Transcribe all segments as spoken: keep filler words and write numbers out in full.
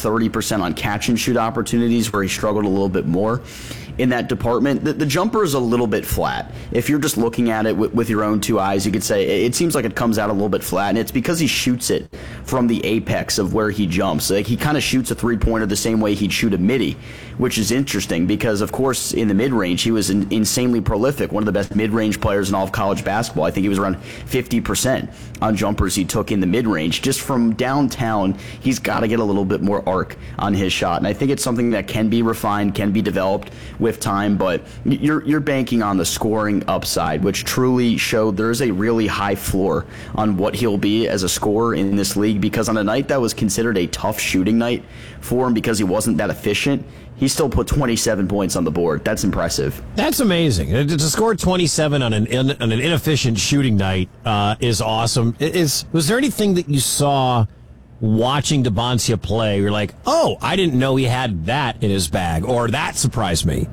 thirty percent on catch and shoot opportunities, where he struggled a little bit more in that department. The, the jumper is a little bit flat. If you're just looking at it with, with your own two eyes, you could say it seems like it comes out a little bit flat, and it's because he shoots it from the apex of where he jumps. Like, he kind of shoots a three-pointer the same way he'd shoot a midi, which is interesting because, of course, in the mid-range, he was in, insanely prolific, one of the best mid-range players in all of college basketball. I think he was around fifty percent on jumpers he took in the mid-range. Just from downtown, he's got to get a little bit more arc on his shot, and I think it's something that can be refined, can be developed with time, but you're you're banking on the scoring upside, which truly showed there's a really high floor on what he'll be as a scorer in this league, because on a night that was considered a tough shooting night for him because he wasn't that efficient, he still put twenty-seven points on the board. That's impressive. That's amazing. To score twenty-seven on an in, on an inefficient shooting night uh, is awesome. Is was there anything that you saw watching Deboncia play, you're like, oh, I didn't know he had that in his bag, or that surprised me?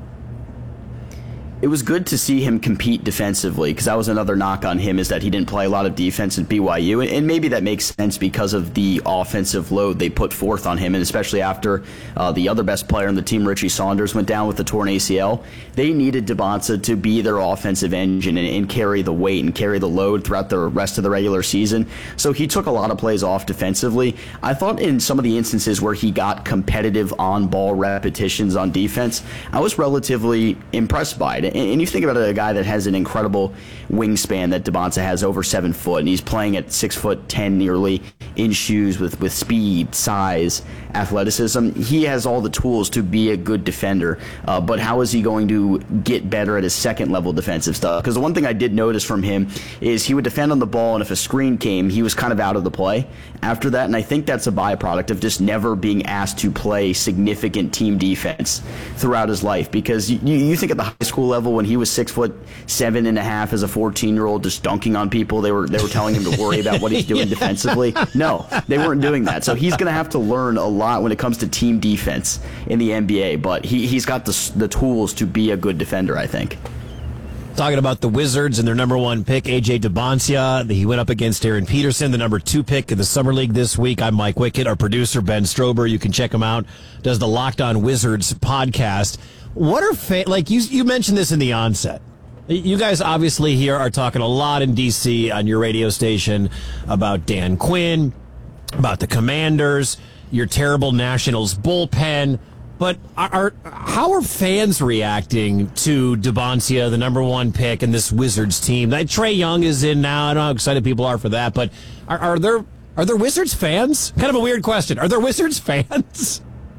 It was good to see him compete defensively, because that was another knock on him, is that he didn't play a lot of defense at B Y U, and maybe that makes sense because of the offensive load they put forth on him, and especially after uh, the other best player on the team, Richie Saunders, went down with the torn A C L. They needed Deboncia to be their offensive engine and, and carry the weight and carry the load throughout the rest of the regular season, so he took a lot of plays off defensively. I thought in some of the instances where he got competitive on-ball repetitions on defense, I was relatively impressed by it. And you think about a guy that has an incredible wingspan that Deboncia has, over seven foot, and he's playing at six foot ten nearly in shoes with, with speed, size, athleticism. He has all the tools to be a good defender, uh, but how is he going to get better at his second level defensive stuff? Because the one thing I did notice from him is he would defend on the ball, and if a screen came, he was kind of out of the play after that, and I think that's a byproduct of just never being asked to play significant team defense throughout his life. Because you, you think at the high school level, when he was six foot seven and a half as a fourteen year old, just dunking on people, they were they were telling him to worry about what he's doing defensively. No, they weren't doing that. So he's going to have to learn a lot when it comes to team defense in the N B A. But he he's got the the tools to be a good defender, I think. Talking about the Wizards and their number one pick, A J Deboncia. He went up against Aaron Peterson, the number two pick in the Summer League this week. I'm Mike Wickett. Our producer, Ben Strober, you can check him out, does the Locked On Wizards podcast. What are, fa- like you, you mentioned this in the onset. You guys obviously here are talking a lot in D C on your radio station about Dan Quinn, about the Commanders, your terrible Nationals bullpen. But are, are how are fans reacting to Deboncia, the number one pick, and this Wizards team? Like, Trae Young is in now. I don't know how excited people are for that, but are, are there are there Wizards fans? Kind of a weird question. Are there Wizards fans?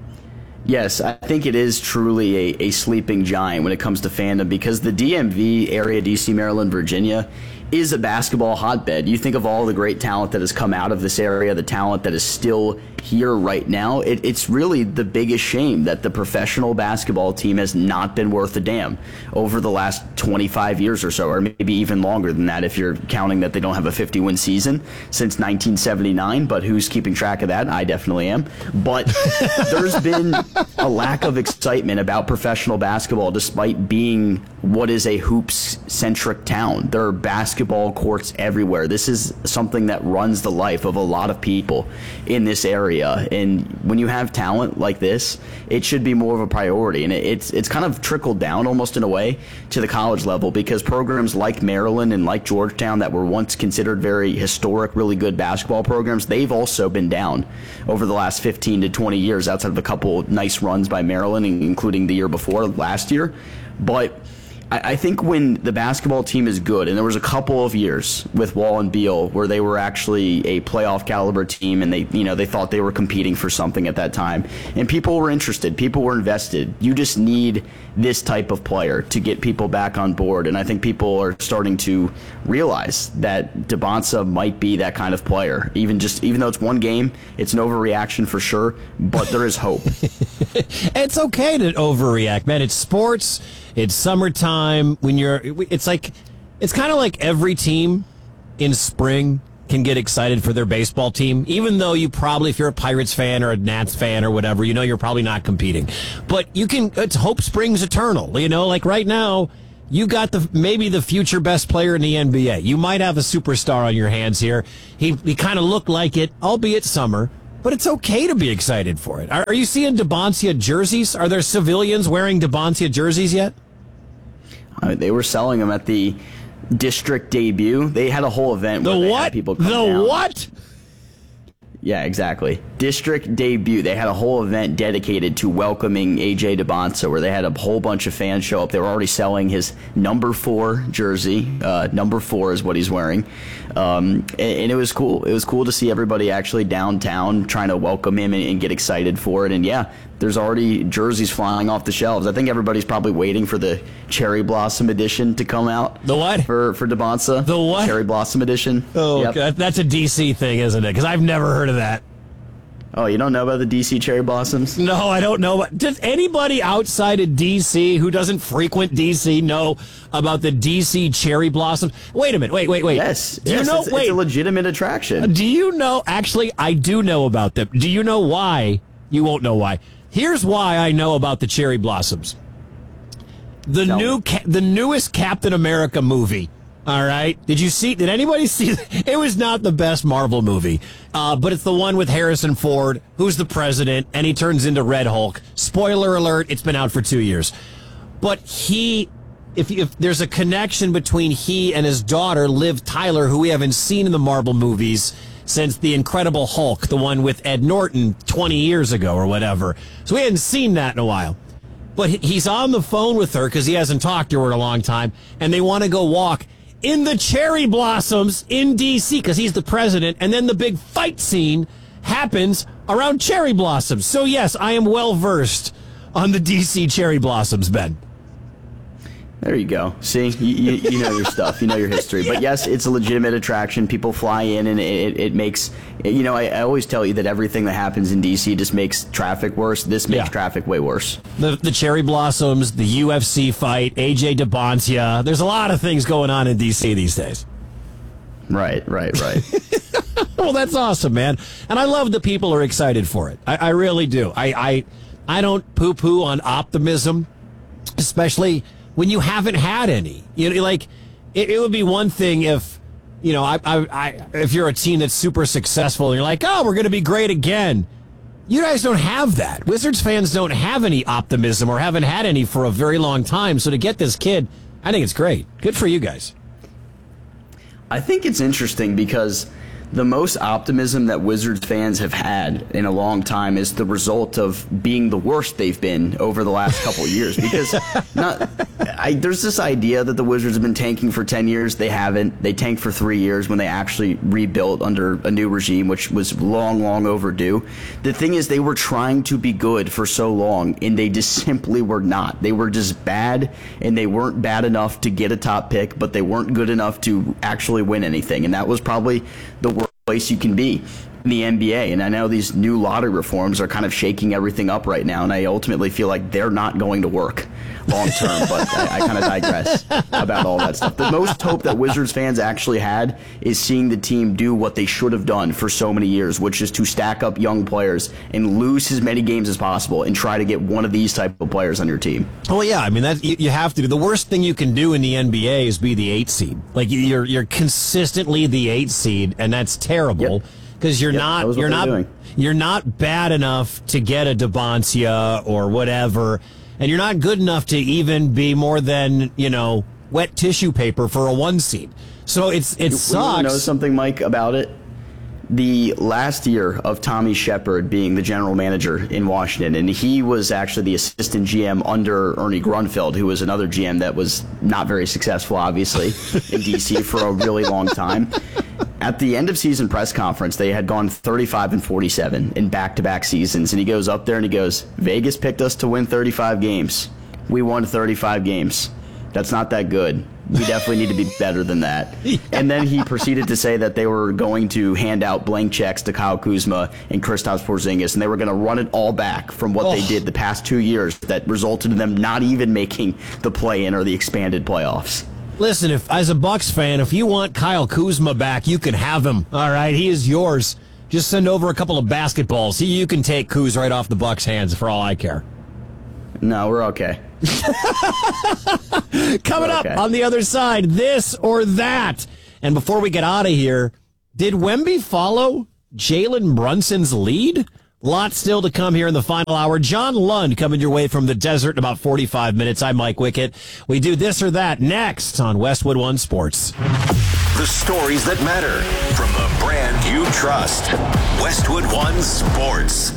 Yes, I think it is truly a, a sleeping giant when it comes to fandom, because the D M V area, D C, Maryland, Virginia, is a basketball hotbed. You think of all the great talent that has come out of this area, the talent that is still here right now. It, it's really the biggest shame that the professional basketball team has not been worth a damn over the last twenty-five years or so, or maybe even longer than that if you're counting that they don't have a fifty-win season since nineteen seventy-nine, but who's keeping track of that? I definitely am. But there's been a lack of excitement about professional basketball despite being what is a hoops-centric town. There are basketball courts everywhere. This is something that runs the life of a lot of people in this area. And when you have talent like this, it should be more of a priority. And it's it's kind of trickled down almost in a way to the college level, because programs like Maryland and like Georgetown that were once considered very historic, really good basketball programs, they've also been down over the last fifteen to twenty years, outside of a couple nice runs by Maryland, including the year before last year. But I think when the basketball team is good, and there was a couple of years with Wall and Beal where they were actually a playoff caliber team, and they, you know, they thought they were competing for something at that time, and people were interested, people were invested. You just need this type of player to get people back on board, and I think people are starting to realize that Deboncia might be that kind of player. Even just even though it's one game, it's an overreaction for sure, but there is hope. It's okay to overreact, man. It's sports. It's summertime. When you're, it's like, it's kind of like every team in spring can get excited for their baseball team, even though you probably, if you're a Pirates fan or a Nats fan or whatever, you know you're probably not competing. But you can, it's hope springs eternal. You know, like right now, you got the maybe the future best player in the N B A. You might have a superstar on your hands here. He he kind of looked like it, albeit summer. But it's okay to be excited for it. Are, are you seeing Deboncia jerseys? Are there civilians wearing Deboncia jerseys yet? Uh, they were selling them at the district debut. They had a whole event the where they what? had people come The down. what? Yeah, exactly. District debut. They had a whole event dedicated to welcoming A J Deboncia, where they had a whole bunch of fans show up. They were already selling his number four jersey. Uh, number four is what he's wearing. Um, and, and it was cool. It was cool to see everybody actually downtown trying to welcome him and, and get excited for it. And yeah, there's already jerseys flying off the shelves. I think everybody's probably waiting for the Cherry Blossom edition to come out. The what? For, for Deboncia. The what? Cherry Blossom edition. Oh, yep. God. That's a D C thing, isn't it? Because I've never heard of that. Oh, you don't know about the D C Cherry Blossoms? No, I don't know. Does anybody outside of D C who doesn't frequent D C know about the D C Cherry Blossoms? Wait a minute. Wait, wait, wait. Yes. Do yes, you know? It's, wait. it's a legitimate attraction. Do you know? Actually, I do know about them. Do you know why? You won't know why. Here's why I know about the Cherry Blossoms. The Tell new, me. ca- the newest Captain America movie. All right. Did you see? Did anybody see? It was not the best Marvel movie, uh, but it's the one with Harrison Ford, who's the president, and he turns into Red Hulk. Spoiler alert: it's been out for two years. But he, if, if there's a connection between he and his daughter, Liv Tyler, who we haven't seen in the Marvel movies since The Incredible Hulk, the one with Ed Norton twenty years ago or whatever. So we hadn't seen that in a while. But he's on the phone with her because he hasn't talked to her in a long time, and they want to go walk in the Cherry Blossoms in D C because he's the president, and then the big fight scene happens around Cherry Blossoms. So, yes, I am well-versed on the D C Cherry Blossoms, Ben. There you go. See, you, you, you know your stuff. You know your history. But yes, it's a legitimate attraction. People fly in, and it, it makes, you know, I, I always tell you that everything that happens in D C just makes traffic worse. This makes Yeah. traffic way worse. The, the Cherry Blossoms, the U F C fight, A J Deboncia. There's a lot of things going on in D C these days. Right, right, right. Well, that's awesome, man. And I love that people are excited for it. I, I really do. I, I, I don't poo-poo on optimism, especially when you haven't had any. You know, like, it, it would be one thing if, you know, I, I, I, if you're a team that's super successful and you're like, oh, we're going to be great again. You guys don't have that. Wizards fans don't have any optimism or haven't had any for a very long time. So to get this kid, I think it's great. Good for you guys. I think it's interesting because the most optimism that Wizards fans have had in a long time is the result of being the worst they've been over the last couple of years. Because not, I, there's this idea that the Wizards have been tanking for ten years. They haven't. They tanked for three years when they actually rebuilt under a new regime, which was long, long overdue. The thing is, they were trying to be good for so long, and they just simply were not. They were just bad, and they weren't bad enough to get a top pick, but they weren't good enough to actually win anything. And that was probably the worst place you can be in the N B A. And I know these new lottery reforms are kind of shaking everything up right now, and I ultimately feel like they're not going to work long term, but I, I kind of digress about all that stuff. The most hope that Wizards fans actually had is seeing the team do what they should have done for so many years, which is to stack up young players and lose as many games as possible and try to get one of these type of players on your team. Well, yeah, I mean, that you, you have to do. The worst thing you can do in the N B A is be the eight seed. Like you- you're you're consistently the eight seed, and that's terrible because you're Yep, that not was what you're they were not doing. you're not bad enough to get a Deboncia or whatever, and you're not good enough to even be more than, you know, wet tissue paper for a one seed. So it's it You sucks. wanna know something, Mike, about it? The last year of Tommy Shepard being the general manager in Washington, and he was actually the assistant G M under Ernie Grunfeld, who was another G M that was not very successful, obviously, in D C for a really long time. At the end of season press conference, they had gone thirty-five and forty-seven in back-to-back seasons, and he goes up there and he goes, Vegas picked us to win thirty-five games. We won thirty-five games. That's not that good. We definitely need to be better than that. Yeah. And then he proceeded to say that they were going to hand out blank checks to Kyle Kuzma and Kristaps Porzingis, and they were going to run it all back from what oh. they did the past two years that resulted in them not even making the play-in or the expanded playoffs. Listen, if as a Bucks fan, if you want Kyle Kuzma back, you can have him. All right, he is yours. Just send over a couple of basketballs. He, you can take Kuz right off the Bucks' hands for all I care. No, we're okay. Coming we're okay. up on the other side, this or that. And before we get out of here, did Wemby follow Jalen Brunson's lead? Lots still to come here in the final hour. John Lund coming your way from the desert in about forty-five minutes. I'm Mike Wickett. We do this or that next on Westwood One Sports. The stories that matter from the brand you trust. Westwood One Sports.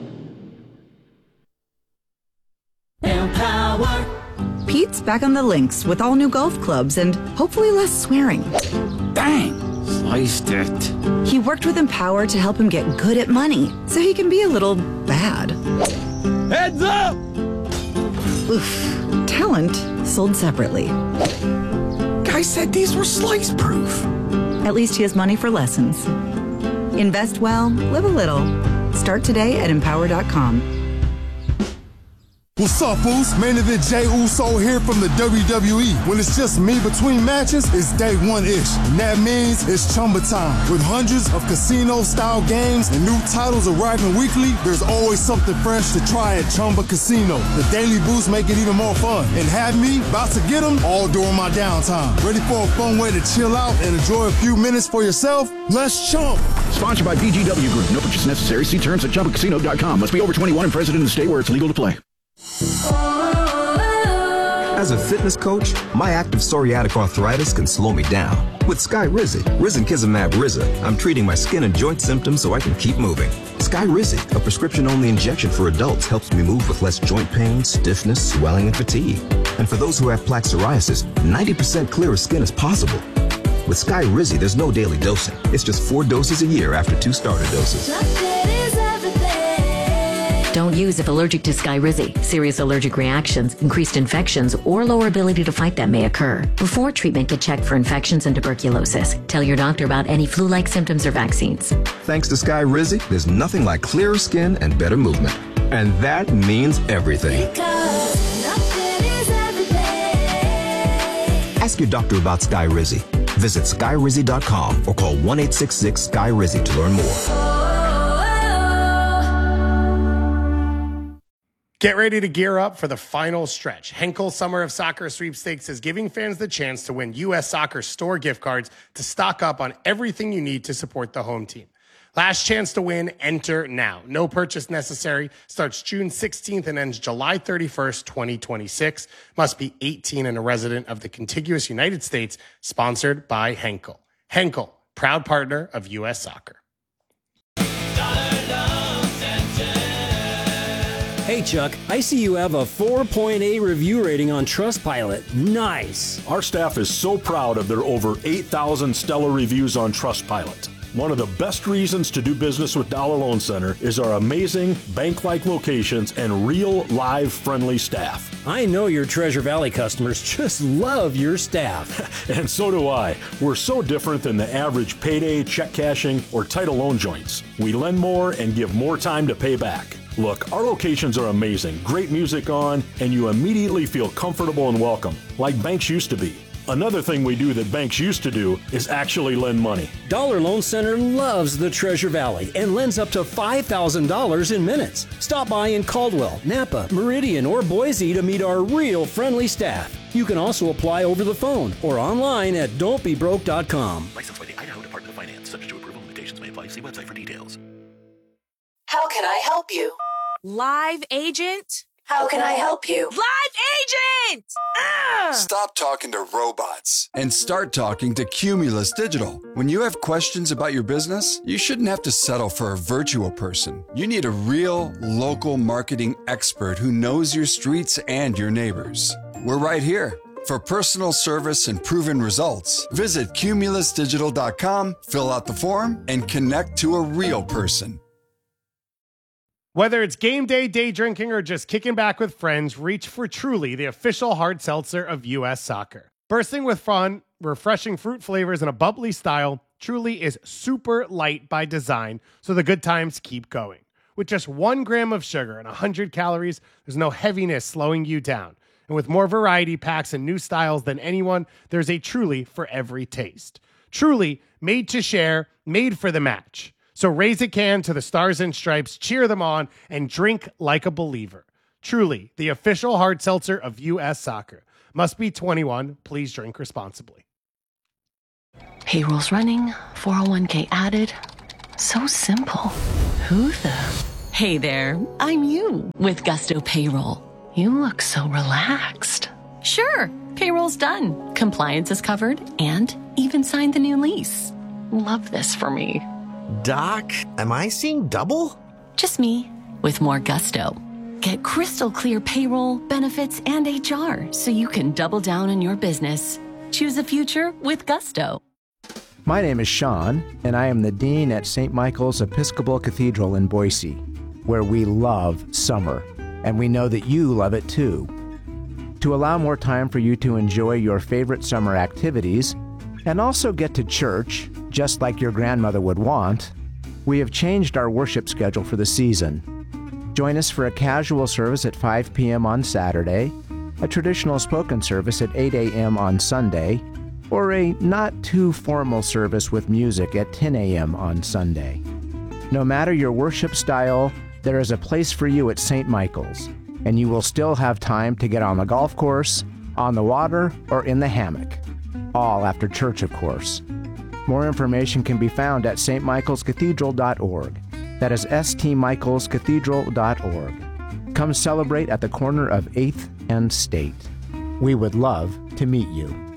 Empower. Pete's back on the links with all new golf clubs and hopefully less swearing. Dang, sliced it. He worked with Empower to help him get good at money so he can be a little bad. Heads up! Oof. Talent sold separately. Guy said these were slice proof. At least he has money for lessons. Invest well, live a little. Start today at empower dot com. What's up, Boost? Main event Jey Uso here from the W W E. When it's just me between matches, it's day one-ish. And that means it's Chumba time. With hundreds of casino-style games and new titles arriving weekly, there's always something fresh to try at Chumba Casino. The Daily Boost make it even more fun. And have me about to get them all during my downtime. Ready for a fun way to chill out and enjoy a few minutes for yourself? Let's chump. Sponsored by B G W Group. No purchase necessary. See terms at chumba casino dot com. Must be over twenty-one and present in the state where it's legal to play. As a fitness coach, my active psoriatic arthritis can slow me down. With Skyrizi, Risankizumab Riza, I'm treating my skin and joint symptoms so I can keep moving. Skyrizi, a prescription-only injection for adults, helps me move with less joint pain, stiffness, swelling, and fatigue. And for those who have plaque psoriasis, ninety percent clearer skin is possible. With Skyrizi, there's no daily dosing. It's just four doses a year after two starter doses. Don't use if allergic to Skyrizi. Serious allergic reactions, increased infections, or lower ability to fight them may occur. Before treatment, get checked for infections and tuberculosis. Tell your doctor about any flu-like symptoms or vaccines. Thanks to Skyrizi, there's nothing like clearer skin and better movement. And that means everything. Ask your doctor about Skyrizi. Visit skyrizi dot com or call one eight six six Sky Rizzi to learn more. Get ready to gear up for the final stretch. Henkel Summer of Soccer Sweepstakes is giving fans the chance to win U S Soccer store gift cards to stock up on everything you need to support the home team. Last chance to win, enter now. No purchase necessary. Starts June sixteenth and ends July thirty-first, twenty twenty-six. Must be eighteen and a resident of the contiguous United States. Sponsored by Henkel. Henkel, proud partner of U S Soccer. Hey, Chuck, I see you have a four point eight review rating on Trustpilot. Nice. Our staff is so proud of their over eight thousand stellar reviews on Trustpilot. One of the best reasons to do business with Dollar Loan Center is our amazing bank-like locations and real, live, friendly staff. I know your Treasure Valley customers just love your staff. And so do I. We're so different than the average payday, check cashing, or title loan joints. We lend more and give more time to pay back. Look, our locations are amazing, great music on, and you immediately feel comfortable and welcome, like banks used to be. Another thing we do that banks used to do is actually lend money. Dollar Loan Center loves the Treasure Valley and lends up to five thousand dollars in minutes. Stop by in Caldwell, Napa, Meridian, or Boise to meet our real friendly staff. You can also apply over the phone or online at don't be broke dot com. Licensed by the Idaho Department of Finance. Subject to approval. Limitations may apply. See website for details. How can I help you? Live agent? How can I help you? Live agent! Ah! Stop talking to robots and start talking to Cumulus Digital. When you have questions about your business, you shouldn't have to settle for a virtual person. You need a real, local marketing expert who knows your streets and your neighbors. We're right here. For personal service and proven results, visit cumulus digital dot com, fill out the form, and connect to a real person. Whether it's game day, day drinking, or just kicking back with friends, reach for Truly, the official hard seltzer of U S Soccer. Bursting with fun, refreshing fruit flavors, and a bubbly style, Truly is super light by design, so the good times keep going. With just one gram of sugar and one hundred calories, there's no heaviness slowing you down. And with more variety packs and new styles than anyone, there's a Truly for every taste. Truly, made to share, made for the match. So raise a can to the Stars and Stripes, cheer them on, and drink like a believer. Truly, the official hard seltzer of U S Soccer. Must be twenty-one. Please drink responsibly. Payroll's running, four oh one k added. So simple. Who the? Hey there, I'm you with Gusto Payroll. You look so relaxed. Sure, payroll's done. Compliance is covered and even signed the new lease. Love this for me. Doc, am I seeing double? Just me with more gusto. Get crystal clear payroll, benefits, and H R so you can double down on your business. Choose a future with Gusto. My name is Sean, and I am the Dean at Saint Michael's Episcopal Cathedral in Boise, where we love summer, and we know that you love it too. To allow more time for you to enjoy your favorite summer activities, and also get to church, just like your grandmother would want, we have changed our worship schedule for the season. Join us for a casual service at five p.m. on Saturday, a traditional spoken service at eight a.m. on Sunday, or a not-too-formal service with music at ten a.m. on Sunday. No matter your worship style, there is a place for you at Saint Michael's, and you will still have time to get on the golf course, on the water, or in the hammock. All after church, of course. More information can be found at s t michaels cathedral dot org. That is s t michaels cathedral dot org. Come celebrate at the corner of eighth and State. We would love to meet you.